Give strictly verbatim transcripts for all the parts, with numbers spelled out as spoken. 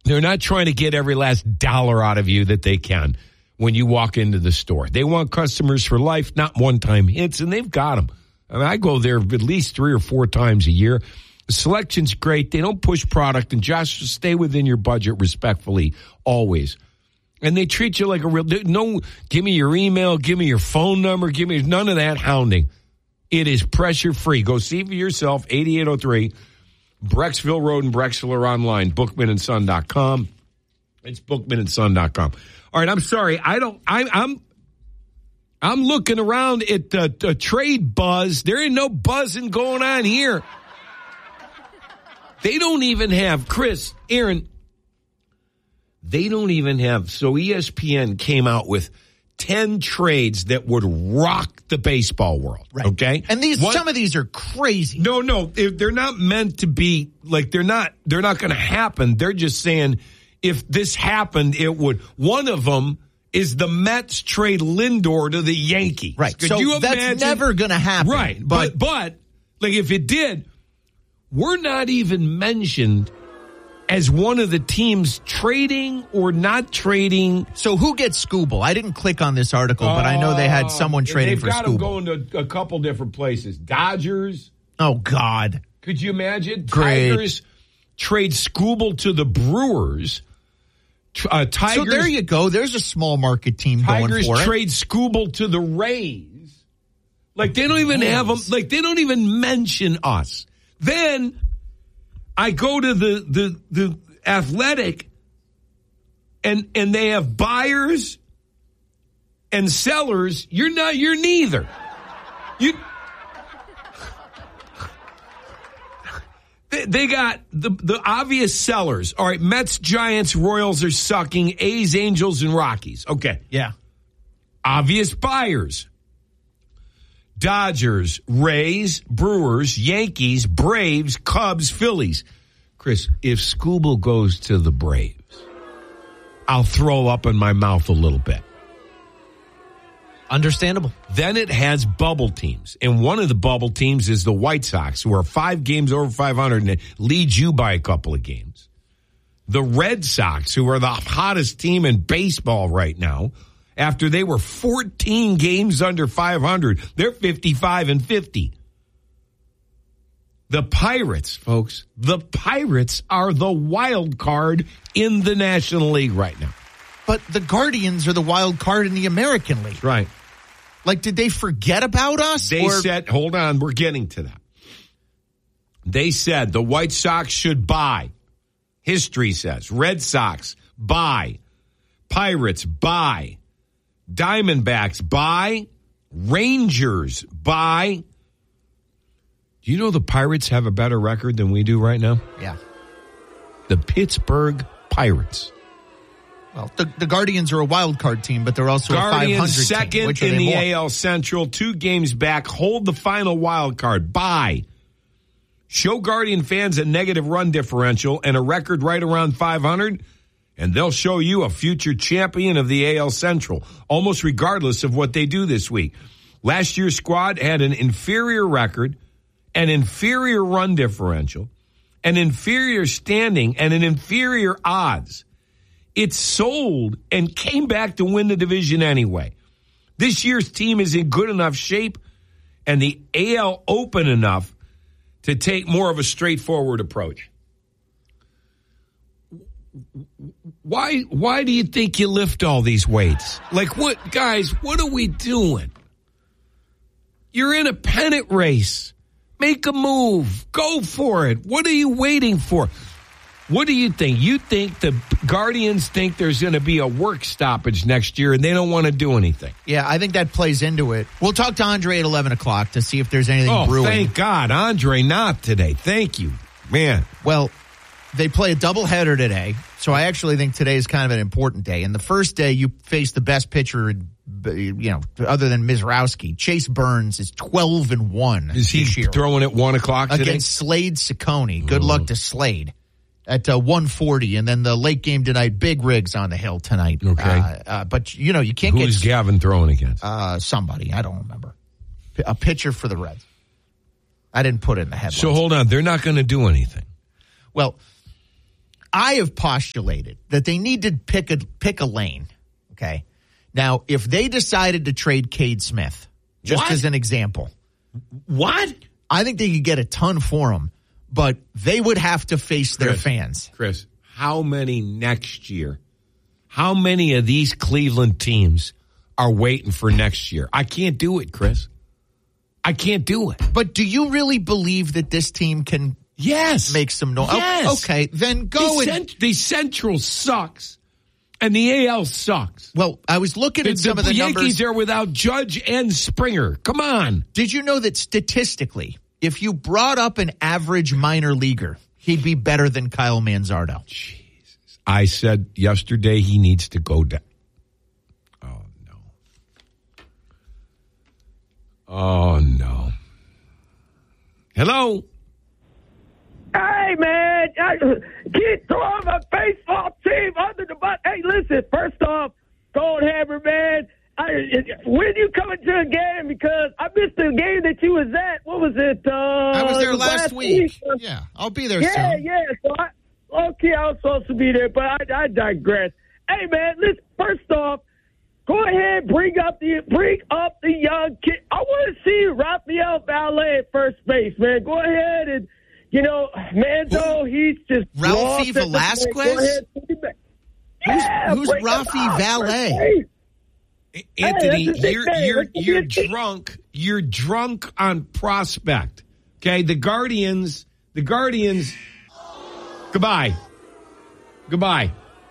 They're not trying to get every last dollar out of you that they can when you walk into the store. They want customers for life, not one-time hits, and they've got them. I mean, I go there at least three or four times a year. The selection's great. They don't push product, and Josh, stay within your budget respectfully, always. And they treat you like a real, no, give me your email, give me your phone number, give me none of that hounding. It is pressure-free. Go see for yourself, eighty-eight oh three Brecksville Road in Brecksville, or online, bookman and son dot com. It's bookman and son dot com. All right, I'm sorry. I don't, I, I'm, I'm looking around at the, the trade buzz. There ain't no buzzing going on here. They don't even have, Chris, Aaron, they don't even have, so E S P N came out with ten trades that would rock the baseball world. Right. Okay. And these, what, some of these are crazy. No, no, they're not meant to be like, they're not, they're not going to happen. They're just saying if this happened, it would. One of them is the Mets trade Lindor to the Yankees. Right. Could so you that's imagine? never going to happen. Right. But, but, but, like if it did, we're not even mentioned as one of the teams trading or not trading. So who gets Skubal? I didn't click on this article, but I know they had someone trading for Skubal. They've got him going to a couple different places. Dodgers. Oh, God. Could you imagine? Great. Tigers trade Skubal to the Brewers. Uh, Tigers. So there you go. There's a small market team Tigers going for it. trade Skubal to the Rays. Like they don't even have them. Like they don't even mention us. Then I go to the, the, the Athletic, and and they have buyers and sellers. You're not, you're neither. You they, they got the, the obvious sellers. All right, Mets, Giants, Royals are sucking. A's, Angels, and Rockies. Okay. Yeah. Obvious buyers. Dodgers, Rays, Brewers, Yankees, Braves, Cubs, Phillies. Chris, if Skubal goes to the Braves, I'll throw up in my mouth a little bit. Understandable. Then it has bubble teams. And one of the bubble teams is the White Sox, who are five games over five hundred, and it leads you by a couple of games. The Red Sox, who are the hottest team in baseball right now, after they were fourteen games under five hundred, they're fifty-five and fifty. The Pirates, folks, the Pirates are the wild card in the National League right now. But the Guardians are the wild card in the American League. Right. Like, did they forget about us? They or? said, hold on, we're getting to that. They said the White Sox should buy. History says Red Sox, buy. Pirates, buy. Diamondbacks, buy. Rangers, buy. Do you know the Pirates have a better record than we do right now? Yeah. The Pittsburgh Pirates. Well, the, the Guardians are a wild card team, but they're also Guardians a five hundred second team. Which in the more? A L Central, two games back. Hold the final wild card. Buy. Show Guardian fans a negative run differential and a record right around five hundred, and they'll show you a future champion of the A L Central, almost regardless of what they do this week. Last year's squad had an inferior record, an inferior run differential, an inferior standing, and an inferior odds. It sold and came back to win the division anyway. This year's team is in good enough shape and the A L open enough to take more of a straightforward approach. Why, why do you think you lift all these weights? Like what, guys, what are we doing? You're in a pennant race. Make a move. Go for it. What are you waiting for? What do you think? You think the Guardians think there's going to be a work stoppage next year and they don't want to do anything? Yeah, I think that plays into it. We'll talk to Andre at eleven o'clock to see if there's anything oh, brewing. Thank God. Andre not today. Thank you, man. Well, they play a doubleheader today, so I actually think today is kind of an important day. And the first day, you face the best pitcher, you know, other than Mizrowski. Chase Burns is twelve and one. Is he this year throwing at one o'clock today? Against Slade Ciccone. Good oh. luck to Slade. At uh, one forty, and then the late game tonight, Big Rigs on the hill tonight. Okay. Uh, uh, but, you know, you can't Who's get... Gavin throwing against? Uh, somebody. I don't remember. P- a pitcher for the Reds. I didn't put it in the headlines. So, hold on. They're not going to do anything. Well, I have postulated that they need to pick a pick a lane. Okay. Now, if they decided to trade Cade Smith, just What? as an example, What? I think they could get a ton for him, but they would have to face their Chris. fans. Chris, how many next year? How many of these Cleveland teams are waiting for next year? I can't do it, Chris. I can't do it. But do you really believe that this team can Yes. make some noise? Yes. Okay, then go the, and. cent- the Central sucks, and the A L sucks. Well, I was looking The, at some the of the Yankees numbers. are without Judge and Springer. Come on. Did you know that statistically, if you brought up an average minor leaguer, he'd be better than Kyle Manzardo? Jesus. I said yesterday he needs to go down. Oh, no. Oh, no. Hello? Hey, man, I, get throwing my baseball team under the bus. Hey, listen, first off, Goldhammer, man, I, when you coming to a game? Because I missed the game that you was at. What was it? Uh, I was there last, last week. week. Yeah, I'll be there Yeah, soon. yeah. So I, okay, I was supposed to be there, but I, I digress. Hey, man, listen, first off, go ahead, bring up the bring up the young kid. I want to see Rafael Valet at first base, man. Go ahead and, you know, Manzo, he's just Ralphie lost at the Velasquez? plate. Go ahead, put him back. Who's- Yeah, who's bring him Rafi out, Valet? first base. Anthony, that's a big you're thing. you're That's a you're big thing. drunk. You're drunk on prospect. Okay, the Guardians, the Guardians. Goodbye. Goodbye.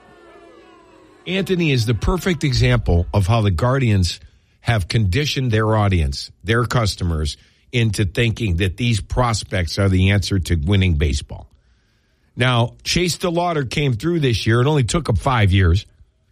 Anthony is the perfect example of how the Guardians have conditioned their audience, their customers, into thinking that these prospects are the answer to winning baseball. Now, Chase DeLauder came through this year. It only took him five years.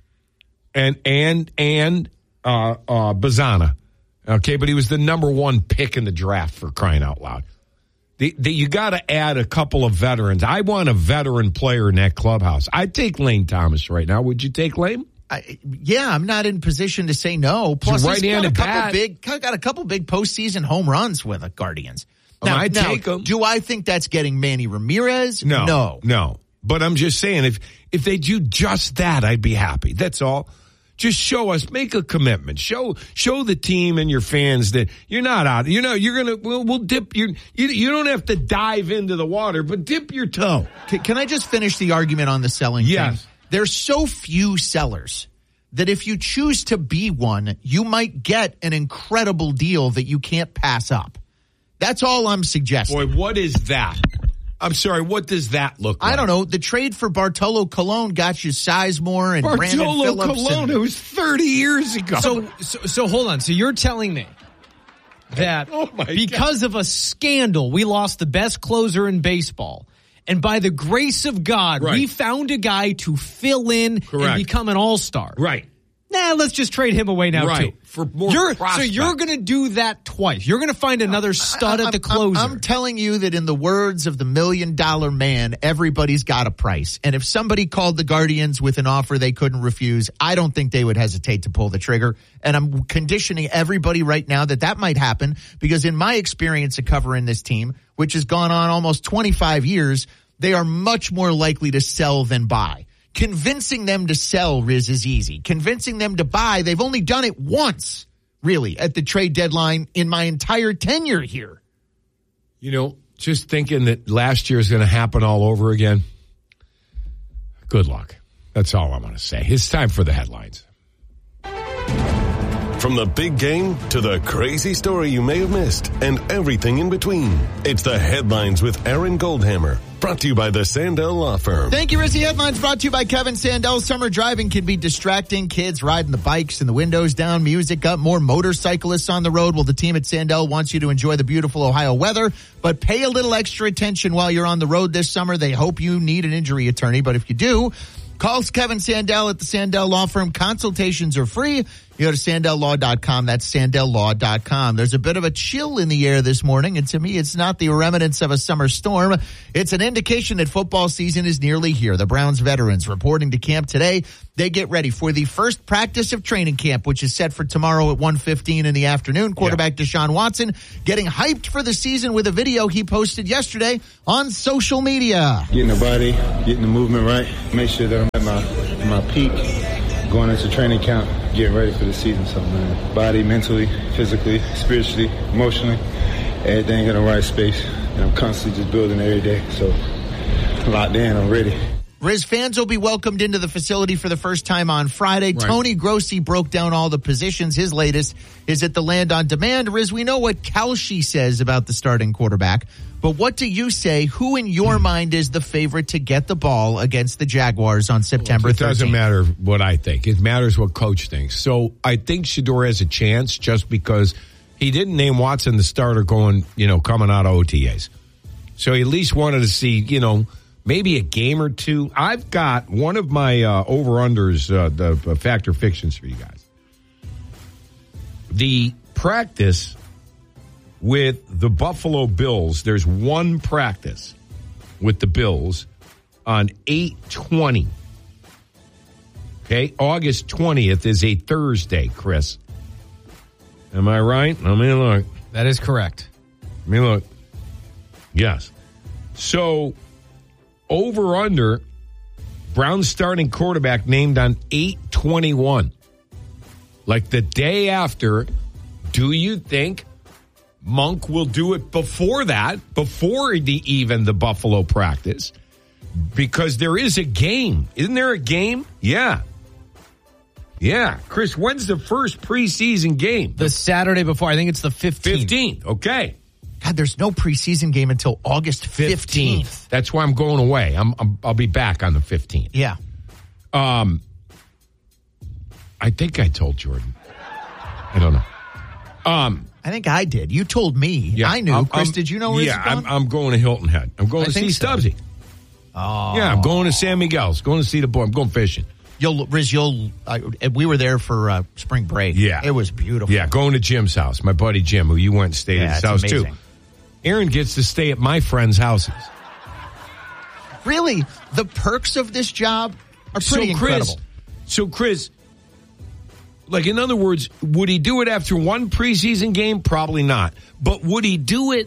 And and and uh, uh, Bazana, okay, but he was the number one pick in the draft, for crying out loud. The, the, you got to add a couple of veterans. I want a veteran player in that clubhouse. I'd take Lane Thomas right now. Would you take Lane? I, yeah, I'm not in position to say no. Plus, He's a he's got a right-handed couple bat. big, got a couple big postseason home runs with the Guardians. Oh, Now, I'd now, take 'em. do I think that's getting Manny Ramirez? No, no. no. But I'm just saying, if if they do just that, I'd be happy. That's all. Just show us, make a commitment. Show show the team and your fans that you're not out. You know, you're gonna. We'll, we'll dip your. You you don't have to dive into the water, but dip your toe. Can, can I just finish the argument on the selling Yes. thing? There's so few sellers that if you choose to be one, you might get an incredible deal that you can't pass up. That's all I'm suggesting. Boy, what is that? I'm sorry, what does that look like? I don't know. The trade for Bartolo Colon got you Sizemore and Brandon Bartolo Phillips. Colon, and- it was thirty years ago. So, so, so hold on. So you're telling me that Oh, my because of a scandal, we lost the best closer in baseball. And by the grace of God, Right. we found a guy to fill in Correct. and become an all-star. Right. Nah, let's just trade him away now, Right. too. For more you're, So prospect. you're going to do that twice. You're going to find another stud I'm- at the I'm- closer. I'm telling you that in the words of the million dollar man, everybody's got a price. And if somebody called the Guardians with an offer they couldn't refuse, I don't think they would hesitate to pull the trigger. And I'm conditioning everybody right now that that might happen because in my experience of covering this team, which has gone on almost twenty-five years, they are much more likely to sell than buy. Convincing them to sell, Riz, is easy. Convincing them to buy, they've only done it once, really, at the trade deadline in my entire tenure here. You know, just thinking that last year is going to happen all over again. Good luck. That's all I'm going to say. It's time for the headlines. From the big game to the crazy story you may have missed and everything in between. It's the Headlines with Aaron Goldhammer. Brought to you by the Sandell Law Firm. Thank you, Rizzy. Headlines brought to you by Kevin Sandell. Summer driving can be distracting. Kids riding the bikes and the windows down, music up, more motorcyclists on the road. Well, the team at Sandell wants you to enjoy the beautiful Ohio weather, but pay a little extra attention while you're on the road this summer. They hope you need an injury attorney, but if you do, call Kevin Sandell at the Sandell Law Firm. Consultations are free. You You go to sandell law dot com. That's sandell law dot com. There's a bit of a chill in the air this morning, and to me, it's not the remnants of a summer storm. It's an indication that football season is nearly here. The Browns veterans reporting to camp today. They get ready for the first practice of training camp, which is set for tomorrow at one fifteen in the afternoon. Quarterback yeah. Deshaun Watson getting hyped for the season with a video he posted yesterday on social media. Getting the body, getting the movement right, make sure that I'm at my, my peak, going into training camp, getting ready for the season. So, man, body, mentally, physically, spiritually, emotionally, everything in the right space. And I'm constantly just building every day. So, locked in, I'm ready. Riz, fans will be welcomed into the facility for the first time on Friday. Right. Tony Grossi broke down all the positions. His latest is at the Land on Demand. Riz, we know what Kalshi says about the starting quarterback, but what do you say? Who in your mind is the favorite to get the ball against the Jaguars on September thirteenth? It doesn't matter what I think. It matters what Coach thinks. So I think Shedeur has a chance just because he didn't name Watson the starter going, you know, coming out of O T As. So he at least wanted to see, you know, maybe a game or two. I've got one of my uh, over-unders, uh, the uh, factor fictions for you guys. The practice with the Buffalo Bills, there's one practice with the Bills on eight twenty. Okay, August twentieth is a Thursday, Chris. Am I right? Let me look. That is correct. Let me look. Yes. So, over under, Browns starting quarterback named on eight twenty-one. Like the day after, do you think Monk will do it before that, before the even the Buffalo practice? Because there is a game. Isn't there a game? Yeah. Yeah. Chris, when's the first preseason game? The Saturday before. I think it's the fifteenth. fifteenth. Okay. God, there's no preseason game until August fifteenth. That's why I'm going away. I'm, I'm I'll be back on the fifteenth. Yeah. Um, I think I told Jordan. I don't know. Um, I think I did. You told me. Yeah, I knew. I'm, Chris, I'm, did you know where yeah, going? I'm, I'm going to Hilton Head. I'm going I to see so. Stubbsy. Oh. Yeah, I'm going to San Miguel's. Going to see the boy. I'm going fishing. You'll, Riz, you'll, uh, we were there for uh, spring break. Yeah. It was beautiful. Yeah, going to Jim's house. My buddy Jim, who you went and stayed yeah, at his house amazing. too. Aaron gets to stay at my friends' houses. Really, the perks of this job are pretty so, Chris, incredible. So, Chris, like, in other words, would he do it after one preseason game? Probably not. But would he do it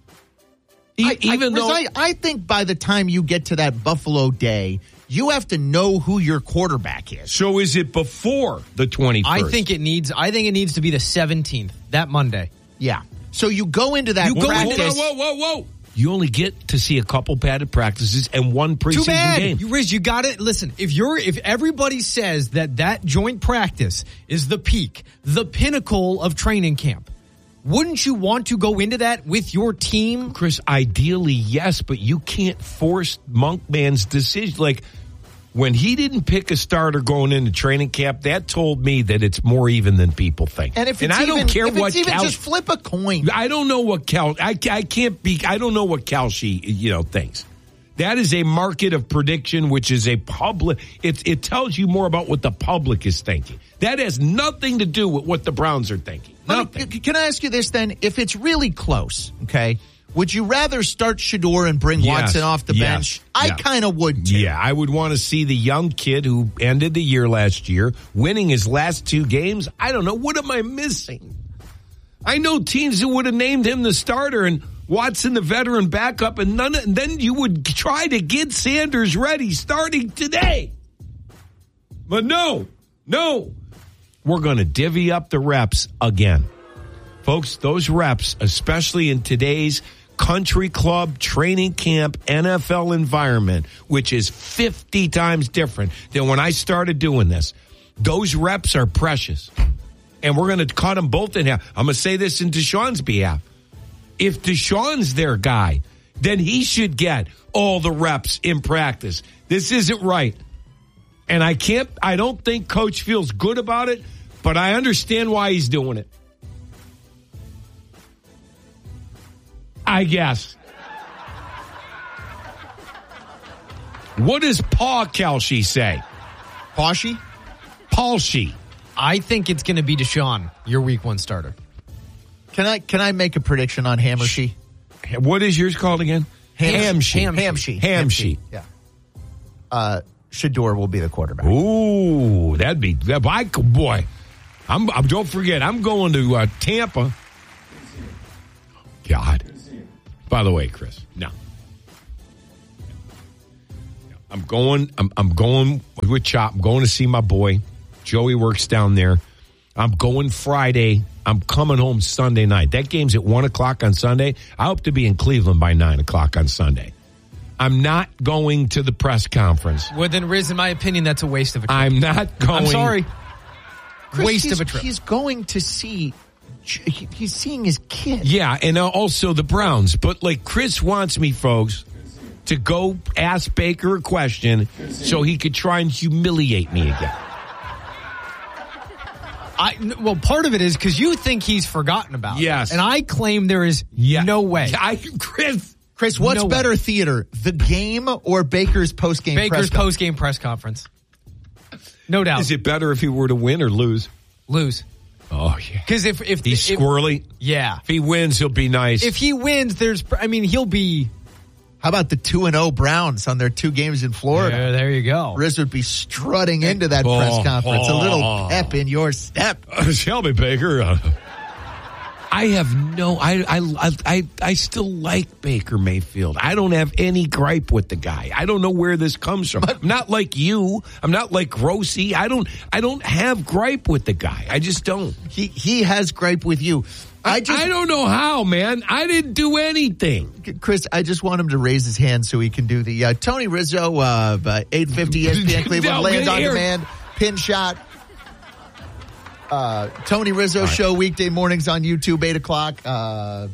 e- I, even I, though... I, I think by the time you get to that Buffalo day, you have to know who your quarterback is. So is it before the twenty-first? I think it needs, I think it needs to be the seventeenth, that Monday. Yeah. So you go into that You go practice. into, whoa, whoa, whoa, whoa. You only get to see a couple padded practices and one preseason Too bad. game. You, Riz, you got it. Listen, if you're, if everybody says that that joint practice is the peak, the pinnacle of training camp, wouldn't you want to go into that with your team? Chris, ideally, yes, but you can't force Monkman's decision. Like, when he didn't pick a starter going into training camp, that told me that it's more even than people think. And if it's and I even, don't care if what it's even Cal- just flip a coin. I don't know what Cal. I, I can't be. I don't know what Kalshi, you know, thinks. That is a market of prediction, which is a public. It it tells you more about what the public is thinking. That has nothing to do with what the Browns are thinking. Nothing. Can I ask you this then? If it's really close, okay, would you rather start Shedeur and bring Yes. Watson off the Yes. bench? I Yeah. kind of would too. Yeah, I would want to see the young kid who ended the year last year, winning his last two games. I don't know. What am I missing? I know teams who would have named him the starter and Watson the veteran backup, and none. And then you would try to get Sanders ready starting today. But no, no. We're going to divvy up the reps again. Folks, those reps, especially in today's country club, training camp, N F L environment, which is fifty times different than when I started doing this. Those reps are precious. And we're going to cut them both in half. I'm going to say this in Deshaun's behalf. If Deshaun's their guy, then he should get all the reps in practice. This isn't right. And I can't, I don't think Coach feels good about it, but I understand why he's doing it. I guess. What does Paul Kalshi say? Paushy? Palshi. I think it's going to be Deshaun, your week one starter. Can I can I make a prediction on Hammershee? What is yours called again? Hamshee. Hamshee. Hamshee. Yeah. Uh, Shador will be the quarterback. Ooh, that'd be that. Boy, I'm, I'm. Don't forget, I'm going to uh, Tampa. God. By the way, Chris, no. I'm going. I'm, I'm going with Chop. I'm going to see my boy. Joey works down there. I'm going Friday. I'm coming home Sunday night. That game's at one o'clock on Sunday. I hope to be in Cleveland by nine o'clock on Sunday. I'm not going to the press conference. Well, then, Riz, in my opinion, that's a waste of a trip. I'm not going. I'm sorry. Chris, waste he's, of a trip. He's going to see. He's seeing his kid. Yeah, and also the Browns. But like Chris wants me, folks, to go ask Baker a question so he could try and humiliate me again. I, well, part of it is because you think he's forgotten about. Yes. It. And I claim there is Yeah. no way. I, Chris. Chris, what's No better way. theater, the game or Baker's post-game press Baker's conference? post-game press conference. No doubt. Is it better if he were to win or lose? Lose. Oh, yeah. Because if, if He's if, squirrely. yeah. If he wins, he'll be nice. If he wins, there's, I mean, he'll be. How about the two and oh Browns on their two games in Florida? There, there you go. Riz would be strutting into that Oh, press conference. oh. A little pep in your step. Uh, Shelby Baker. Uh, I have no. I, I I I still like Baker Mayfield. I don't have any gripe with the guy. I don't know where this comes from. I'm not like you. I'm not like Grossi. I don't. I don't have gripe with the guy. I just don't. He he has gripe with you. I just, I don't know how, man. I didn't do anything. Chris, I just want him to raise his hand so he can do the uh, Tony Rizzo uh, uh, eight fifty E S P N Cleveland No, Land on here. Demand pin shot. Uh, Tony Rizzo right. show weekday mornings on YouTube, eight o'clock. Uh,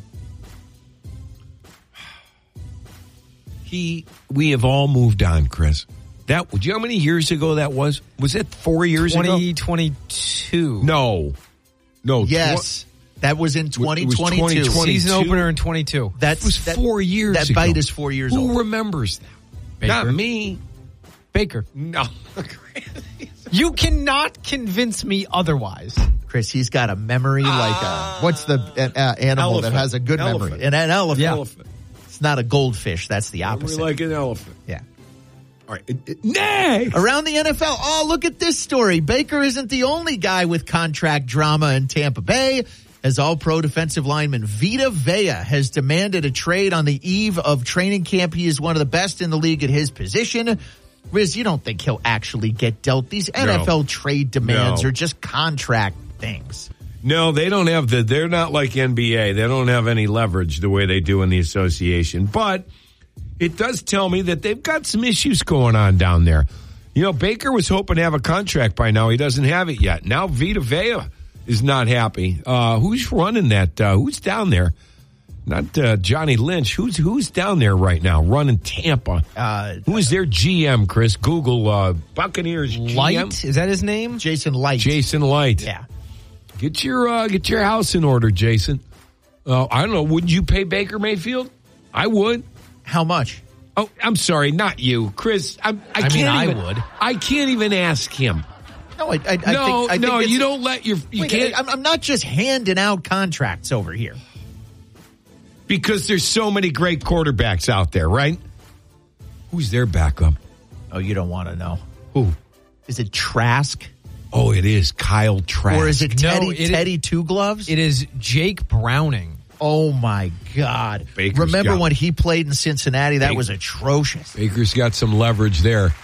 He. We have all moved on, Chris. That. Do you know how many years ago that was? Was it four years ago? twenty twenty-two. No. No. yes, that was in twenty twenty-two. twenty twenty-two. Season opener in twenty-two. That's It was that- four years That ago. bite is four years Who old. remembers that? Baker. Not me. Baker. No. You cannot convince me otherwise. Chris, he's got a memory like a, what's the uh, uh, animal Elephant. that has a good Elephant. memory? An, an elephant. Yeah. Elephant. It's not a goldfish. That's the We're opposite. like an elephant. yeah. All right. It, it, next. Around the N F L, oh, look at this story. Baker isn't the only guy with contract drama in Tampa Bay, as all-pro defensive lineman Vita Vea has demanded a trade on the eve of training camp. He is one of the best in the league at his position. Riz, you don't think he'll actually get dealt? These N F L trade demands No. are just contract things. No, they don't have the, they're not like N B A. They don't have any leverage the way they do in the association. But it does tell me that they've got some issues going on down there. You know, Baker was hoping to have a contract by now. He doesn't have it yet. Now Vita Vea is not happy. Uh, who's running that? Uh, who's down there? Not uh, Johnny Lynch. Who's who's down there right now running Tampa? Uh, Who is their G M, Chris? Google uh, Buccaneers G M. Light? Is that his name? Jason Light. Jason Light. Yeah. Get your uh, get your house in order, Jason. Uh, I don't know. Would you pay Baker Mayfield? I would. How much? Oh, I'm sorry, not you, Chris. I, I, I can't mean, I even, would. I can't even ask him. No, I, I, I no, think, I think no, it's- you don't let your. You Wait, can't I'm, I'm not just handing out contracts over here. because there's so many great quarterbacks out there, right? Who's their backup? Oh, you don't want to know. Who? Is it Trask? Oh, it is Kyle Trask. Or is it No, Teddy, it is- Teddy Two Gloves? It is Jake Browning. Oh, my God. Baker's Remember got- when he played in Cincinnati? That Baker- was atrocious. Baker's got some leverage there.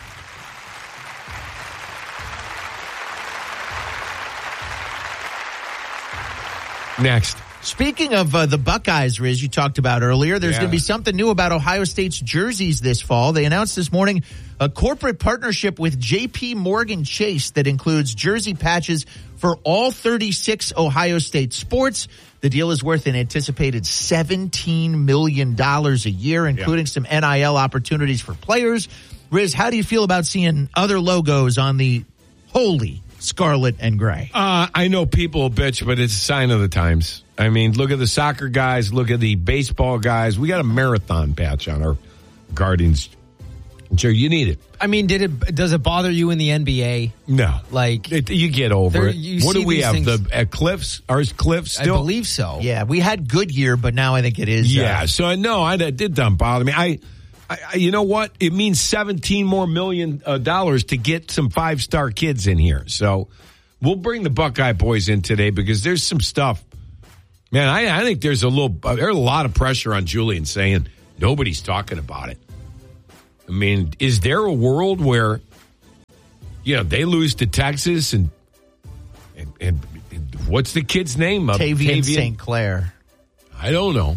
Next. Speaking of uh, the Buckeyes, Riz, you talked about earlier, there's Yeah. going to be something new about Ohio State's jerseys this fall. They announced this morning a corporate partnership with J P Morgan Chase that includes jersey patches for all thirty-six Ohio State sports. The deal is worth an anticipated seventeen million dollars a year, including some N I L opportunities for players. Riz, how do you feel about seeing other logos on the holy scarlet and gray? Uh, I know people will bitch, but it's a sign of the times. I mean, look at the soccer guys, look at the baseball guys. We got a marathon patch on our Guardians Sure, you need it. I mean, did it? Does it bother you in the N B A? No. Like, it, you get over there, it. you What see do we these have? things- The uh, Cliffs? Ours Cliffs still? I believe so. Yeah, we had Goodyear, but now I think it is. Yeah, Uh, so no, I, it did not bother me. I, I, I- you know what? It means seventeen more million uh, dollars to get some five star kids in here. So we'll bring the Buckeye boys in today because there's some stuff. Man, I, I think there's a little, uh, there's a lot of pressure on Julian saying nobody's talking about it. I mean, is there a world where, you know, they lose to Texas and and, and, and what's the kid's name? Uh, Tavian Saint Clair. I don't know.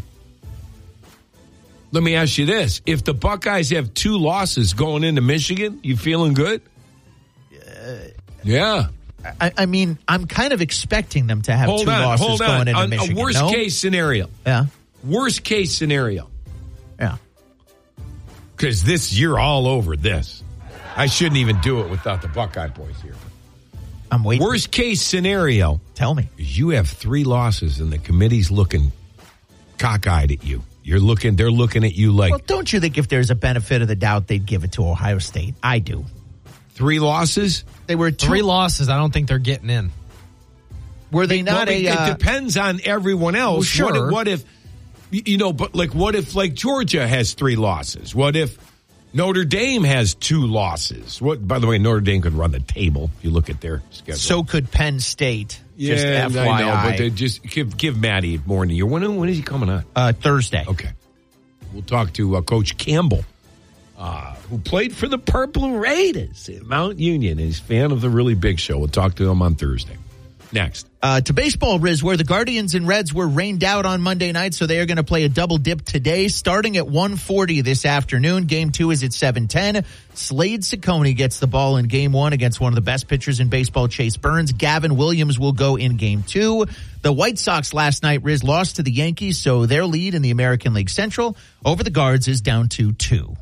Let me ask you this. If the Buckeyes have two losses going into Michigan, you feeling good? Uh, yeah. I, I mean, I'm kind of expecting them to have Hold two on, losses hold going on. into A, Michigan. a worst no? case scenario. Yeah, Worst case scenario. yeah. Because this, you're all over this. I shouldn't even do it without the Buckeye boys here. I'm waiting. Worst case scenario Tell me. is you have three losses and the committee's looking cockeyed at you. You're looking, they're looking at you like Well, don't you think if there's a benefit of the doubt, they'd give it to Ohio State? I do. three losses? They were two, Three losses. I don't think they're getting in. Were they not Well, a? it Uh, depends on everyone else. Well, sure. What if, what if, you know, but like, what if like Georgia has three losses? What if Notre Dame has two losses? What, by the way, Notre Dame could run the table if you look at their schedule. so could Penn State. Just yeah, F Y I. I know, but they just give give Matty more in the year. When when is he coming on? uh, Thursday. Okay, we'll talk to uh, Coach Campbell, uh, who played for the Purple Raiders at Mount Union. He's a fan of the Really Big Show. We'll talk to him on Thursday. Next. Uh, to baseball, Riz, where the Guardians and Reds were rained out on Monday night, so they are going to play a double dip today, starting at one forty this afternoon. Game two is at seven ten. Slade Ciccone gets the ball in game one against one of the best pitchers in baseball, Chase Burns. Gavin Williams will go in game two. The White Sox last night, Riz, lost to the Yankees, so their lead in the American League Central over the Guards is down to two.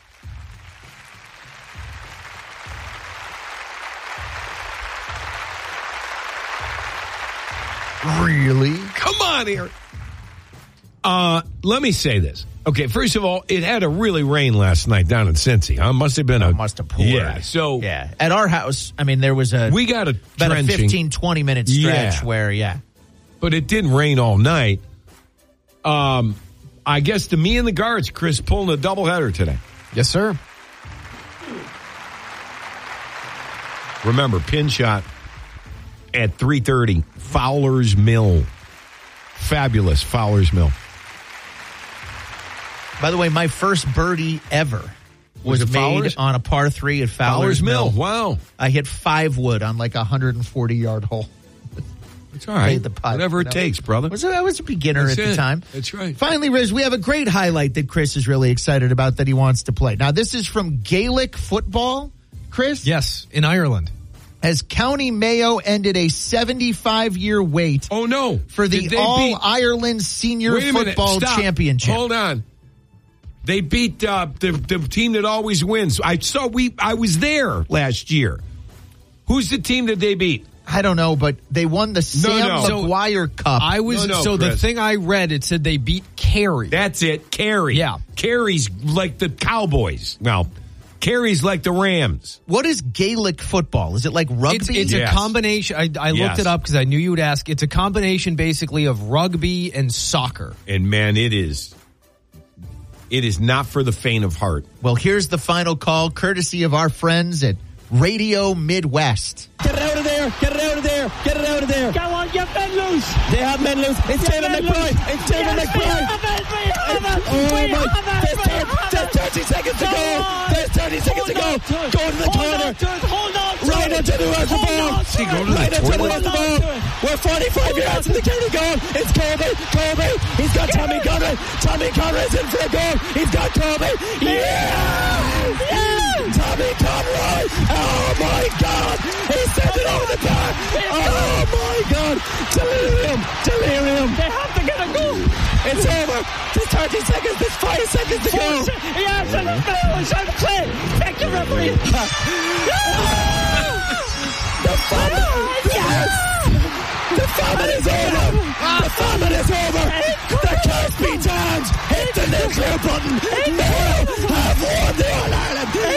Really? Come on here. Uh, let me say this. Okay, first of all, it had to really rain last night down in Cincy. Huh? Must have been a Must have poured. Yeah. So Yeah. At our house, I mean, there was a we got a about a drenching, fifteen, twenty minute stretch Yeah. where, yeah. but it didn't rain all night. Um, I guess to me and the Guards, Chris pulling a doubleheader today. Yes, sir. Remember, pin shot at three thirty, Fowler's Mill. Fabulous Fowler's Mill. By the way, my first birdie ever was, Was it made Fowler's? on a par three at Fowler's, Fowler's Mill. Mill. Wow. I hit five wood on like a one hundred forty yard hole. It's all right. Made the putt, Whatever it you know. takes, brother. Was I was a beginner That's at the it. time. That's right. Finally, Riz, we have a great highlight that Chris is really excited about that he wants to play. Now, this is from Gaelic football, Chris. Yes, in Ireland. As County Mayo ended a seventy-five year wait Oh, no. for the Did they All beat- Ireland Senior Wait a minute. Football Stop. Championship. Hold on. They beat uh, the the team that always wins. I saw we. I was there last year. Who's the team that they beat? I don't know, but they won the Sam no. McGuire Cup. I was No, no, so the Chris. thing I read, it said they beat Kerry. That's it. Carey. Yeah. Carey's like the Cowboys. Well, Carey's like the Rams. What is Gaelic football? Is it like rugby? It's, it's Yes. a combination. I, I looked Yes. it up because I knew you would ask. It's a combination basically of rugby and soccer. And man, it is. It is not for the faint of heart. Well, here's the final call, courtesy of our friends at Radio Midwest. Get it out of there! Get it out of there! Get it out of there! Go on, get men loose! They have men loose. It's David McBride. It's David McBride. Oh my! There's, thir- there's thirty seconds to go. There's thirty seconds to go. Go to the corner. Hold on to Right onto the rest of the ball. He go to the Right onto the toilet? rest of the ball. We're forty-five yards from the county goal. It's Kobe. Kobe. He's got Tommy Conroy. Tommy Conroy's in for a goal. He's got Kobe. Yeah! Yeah! Tommy Conroy. Oh my God! He sent it over the bar. Oh my God! Delirium! Delirium! They have to get a goal. It's over. There's thirty seconds. There's five seconds to go. Yes, and the bell is on play. Thank you, referee. The famine. Yes. The famine is over. The famine is over. The Cosby Times hit the nuclear button. Mayo have won the All-Ireland.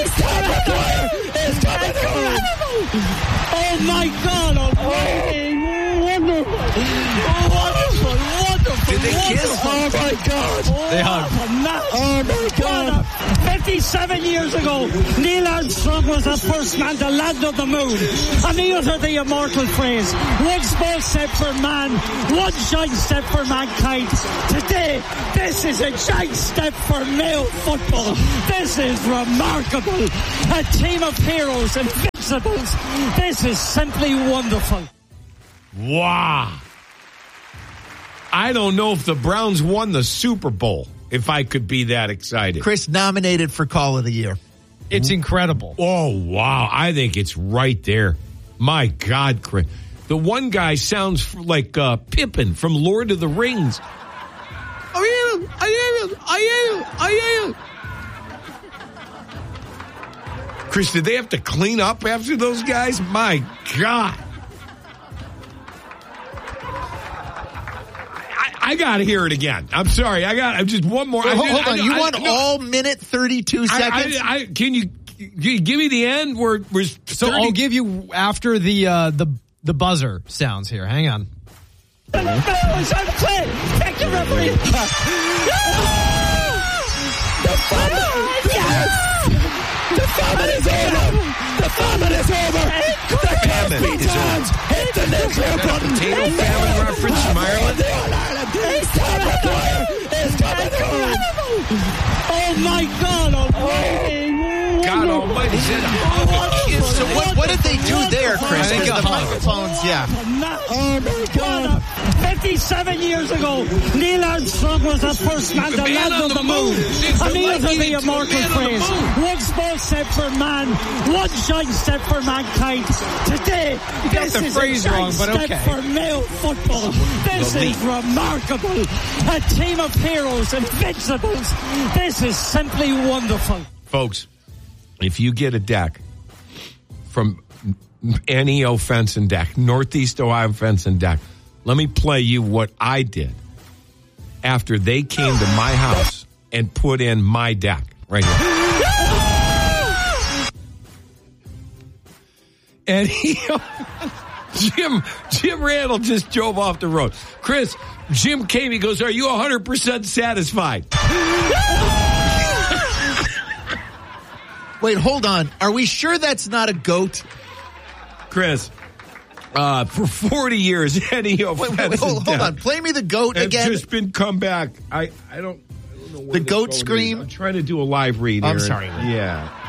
Oh, my God. Almighty. Wonderful. Wonderful. Wonderful. Did they kiss? Oh, my God. They hug. Oh, my God. fifty-seven years ago, Neil Armstrong was the first man to land on the moon. And he uttered the immortal phrase, one small step for man, one giant step for mankind. Today, this is a giant step for male football. This is remarkable. A team of heroes, invincibles. This is simply wonderful. Wow. I don't know if the Browns won the Super Bowl, if I could be that excited. Chris nominated for Call of the Year. It's incredible. Oh, wow. I think it's right there. My God, Chris. The one guy sounds like uh, Pippin from Lord of the Rings. I am, I am, I am, I am. Chris, did they have to clean up after those guys? My God. I got to hear it again. I'm sorry. I got I'm just one more. Well, I hold, did, hold on. I, You I, want I, no, all minute thirty-two seconds? I, I, I, can you, you give me the end? Where we're So I'll give you after the uh, the the buzzer sounds here. Hang on. The bells are clear. Thank you, referee. The famine, yes! The famine is over. The famine is over. The famine is over. Hit the nuclear button. Potato famine reference from Ireland. It's coming. It's coming. Oh my God! Almighty. God Almighty said, So what, what did they do there, Chris? I think Because a the hug. microphones, yeah. Oh my God! fifty-seven years ago, Neil Armstrong was the first man to land on the moon. And he uttered the immortal phrase, one small step for man, one giant step for mankind. Today, this the is phrase a wrong, giant but step okay. for male football. This is remarkable. A team of heroes, invincibles. This is simply wonderful. folks, if you get a deck from N E O Fence and Deck, Northeast Ohio Fence and Deck, let me play you what I did after they came to my house and put in my deck right here. And he, Jim, Jim Randall just drove off the road. Chris, Jim came, he goes, are you one hundred percent satisfied? Wait, hold on. Are we sure that's not a goat? Chris, uh, for forty years, N E O Wait, wait, Fence wait, hold, and hold Deck on. Play me the goat has again. just been come back. I, I don't, I don't know where The this goat phone is. scream? I'm trying to do a live read I'm here. sorry. Yeah.